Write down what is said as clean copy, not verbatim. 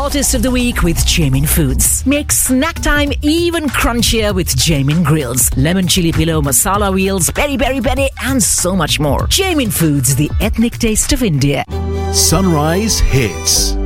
taste of the week with Jamin Foods. Make snack time even crunchier with Jamin Grills, lemon chili pillow, masala wheels, peri peri peri, and so much more. Jamin Foods, the ethnic taste of India. Sunrise Hits.